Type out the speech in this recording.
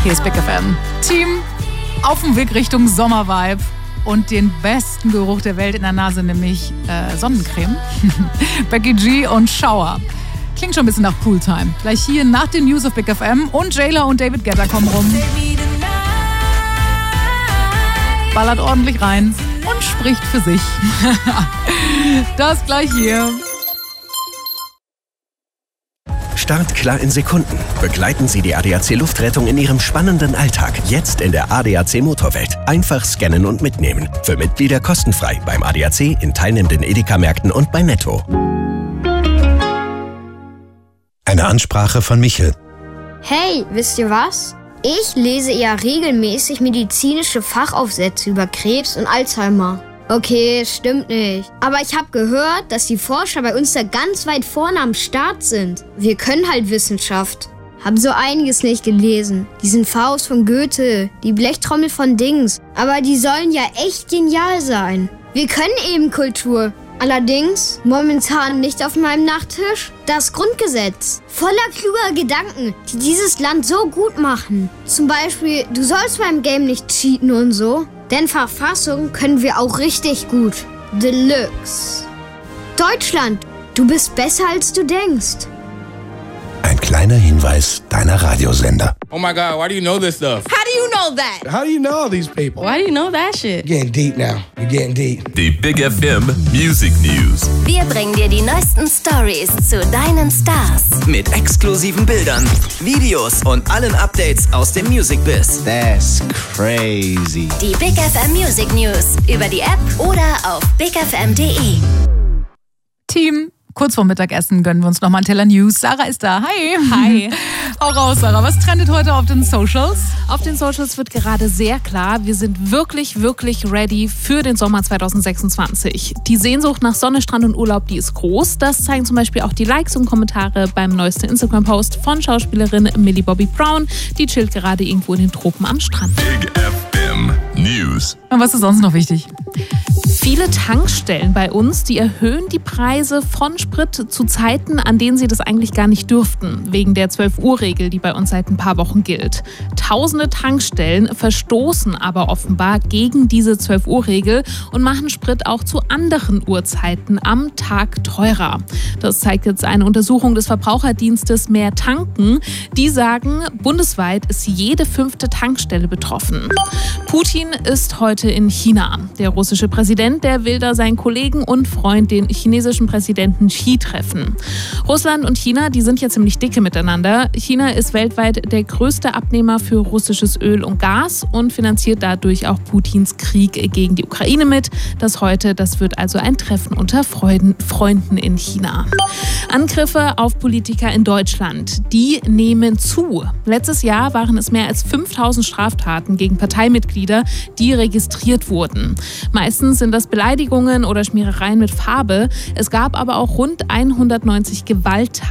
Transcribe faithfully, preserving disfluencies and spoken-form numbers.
Hier ist Big F M. Team auf dem Weg Richtung Sommervibe und den besten Geruch der Welt in der Nase, nämlich äh, Sonnencreme. Becky G und Shower. Klingt schon ein bisschen nach Pooltime. Gleich hier nach den News auf Big F M und J-Lo und David Guetta kommen rum. Ballert ordentlich rein und spricht für sich. Das gleich hier. Startklar in Sekunden. Begleiten Sie die A D A C Luftrettung in Ihrem spannenden Alltag. Jetzt in der A D A C Motorwelt. Einfach scannen und mitnehmen. Für Mitglieder kostenfrei beim A D A C, in teilnehmenden Edeka-Märkten und bei Netto. Eine Ansprache von Michel. Hey, wisst ihr was? Ich lese ja regelmäßig medizinische Fachaufsätze über Krebs und Alzheimer. Okay, stimmt nicht. Aber ich habe gehört, dass die Forscher bei uns da ganz weit vorne am Start sind. Wir können halt Wissenschaft. Hab so einiges nicht gelesen. Diesen Faust von Goethe, die Blechtrommel von Dings. Aber die sollen ja echt genial sein. Wir können eben Kultur. Allerdings momentan nicht auf meinem Nachttisch das Grundgesetz. Voller kluger Gedanken, die dieses Land so gut machen. Zum Beispiel, du sollst beim Game nicht cheaten und so. Denn Verfassung können wir auch richtig gut. Deluxe. Deutschland, du bist besser als du denkst. Ein kleiner Hinweis deiner Radiosender. Oh my God, why do you know this stuff? How do you know that? How do you know all these people? Why do you know that shit? You're getting deep now. You're getting deep. Die Big F M Music News. Wir bringen dir die neuesten Stories zu deinen Stars. Mit exklusiven Bildern, Videos und allen Updates aus dem Music Biz. That's crazy. Die Big F M Music News über die App oder auf big f m punkt d e. Team, kurz vor Mittagessen gönnen wir uns nochmal einen Teller News. Sarah ist da. Hi. Hi. Hau raus, Sarah. Was trendet heute auf den Socials? Auf den Socials wird gerade sehr klar, wir sind wirklich, wirklich ready für den Sommer zwanzig sechsundzwanzig. Die Sehnsucht nach Sonne, Strand und Urlaub, die ist groß. Das zeigen zum Beispiel auch die Likes und Kommentare beim neuesten Instagram-Post von Schauspielerin Millie Bobby Brown. Die chillt gerade irgendwo in den Tropen am Strand. Big F M News. Und was ist sonst noch wichtig? Viele Tankstellen bei uns, die erhöhen die Preise von Sprit zu Zeiten, an denen sie das eigentlich gar nicht dürften, wegen der zwölf-Uhr-Regel, die bei uns seit ein paar Wochen gilt. Tausende Tankstellen verstoßen aber offenbar gegen diese zwölf-Uhr-Regel und machen Sprit auch zu anderen Uhrzeiten am Tag teurer. Das zeigt jetzt eine Untersuchung des Verbraucherdienstes Mehr Tanken. Die sagen, bundesweit ist jede fünfte Tankstelle betroffen. Putin ist heute in China. Der russische Präsident, der will da seinen Kollegen und Freund, den chinesischen Präsidenten Xi, treffen. Russland und China, die sind ja ziemlich dicke miteinander. China ist weltweit der größte Abnehmer für russisches Öl und Gas und finanziert dadurch auch Putins Krieg gegen die Ukraine mit. Das heute, das wird also ein Treffen unter Freuden, Freunden in China. Angriffe auf Politiker in Deutschland, die nehmen zu. Letztes Jahr waren es mehr als fünftausend Straftaten gegen Parteimitglieder, die registriert wurden. Meistens sind das Beleidigungen oder Schmierereien mit Farbe. Es gab aber auch rund hundertneunzig Gewalttaten